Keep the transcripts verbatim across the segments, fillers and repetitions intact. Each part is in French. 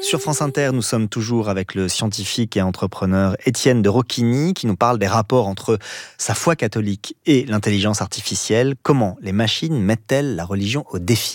Sur France Inter, nous sommes toujours avec le scientifique et entrepreneur Étienne de Roquigny qui nous parle des rapports entre sa foi catholique et l'intelligence artificielle. Comment les machines mettent-elles la religion au défi ?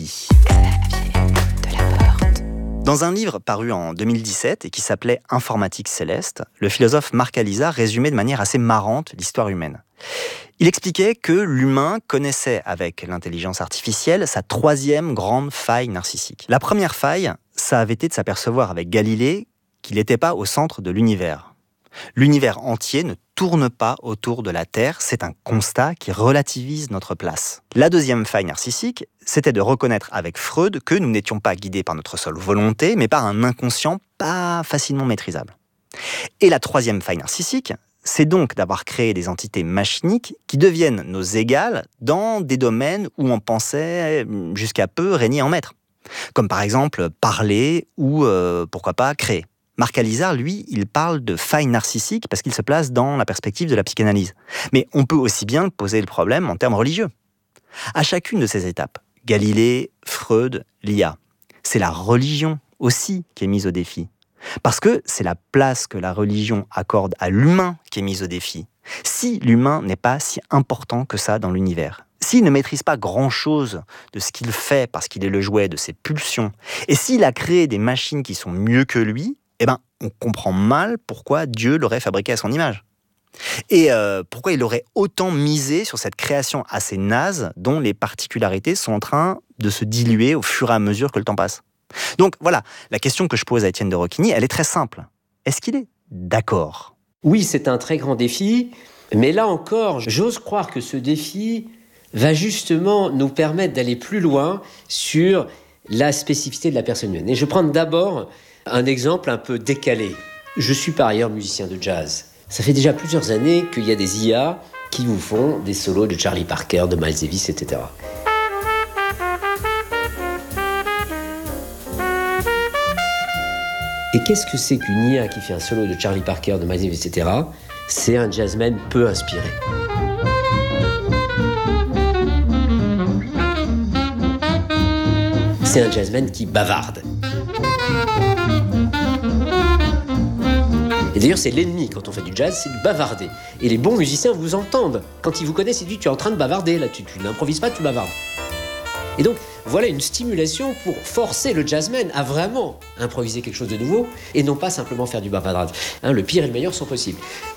Dans un livre paru en deux mille dix-sept et qui s'appelait « Informatique céleste », le philosophe Marc Alizard résumait de manière assez marrante l'histoire humaine. Il expliquait que l'humain connaissait avec l'intelligence artificielle sa troisième grande faille narcissique. La première faille, ça avait été de s'apercevoir avec Galilée qu'il n'était pas au centre de l'univers. L'univers entier ne tourne pas autour de la Terre, c'est un constat qui relativise notre place. La deuxième faille narcissique, c'était de reconnaître avec Freud que nous n'étions pas guidés par notre seule volonté, mais par un inconscient pas facilement maîtrisable. Et la troisième faille narcissique, c'est donc d'avoir créé des entités machiniques qui deviennent nos égales dans des domaines où on pensait jusqu'à peu régner en maître. Comme par exemple parler ou, euh, pourquoi pas, créer. Marc Alizard, lui, il parle de faille narcissique parce qu'il se place dans la perspective de la psychanalyse. Mais on peut aussi bien poser le problème en termes religieux. À chacune de ces étapes, Galilée, Freud, l'I A, c'est la religion aussi qui est mise au défi. Parce que c'est la place que la religion accorde à l'humain qui est mise au défi. Si l'humain n'est pas si important que ça dans l'univers, s'il ne maîtrise pas grand-chose de ce qu'il fait parce qu'il est le jouet de ses pulsions, et s'il a créé des machines qui sont mieux que lui, eh ben, on comprend mal pourquoi Dieu l'aurait fabriqué à son image. Et euh, pourquoi il aurait autant misé sur cette création assez naze dont les particularités sont en train de se diluer au fur et à mesure que le temps passe. Donc voilà, la question que je pose à Étienne de Roquigny, elle est très simple. Est-ce qu'il est d'accord ? Oui, c'est un très grand défi, mais là encore, j'ose croire que ce défi va justement nous permettre d'aller plus loin sur la spécificité de la personne humaine. Et je prends d'abord un exemple un peu décalé. Je suis par ailleurs musicien de jazz. Ça fait déjà plusieurs années qu'il y a des I A qui vous font des solos de Charlie Parker, de Miles Davis, et cetera. Et qu'est-ce que c'est qu'une I A qui fait un solo de Charlie Parker, de Miles Davis, et cetera. C'est un jazzman peu inspiré. C'est un jazzman qui bavarde. Et d'ailleurs, c'est l'ennemi quand on fait du jazz, c'est de bavarder. Et les bons musiciens vous entendent. Quand ils vous connaissent, ils disent « tu es en train de bavarder, là, tu, tu n'improvises pas, tu bavardes ». Et donc, voilà une stimulation pour forcer le jazzman à vraiment improviser quelque chose de nouveau et non pas simplement faire du bavardage. Hein, le pire et le meilleur sont possibles.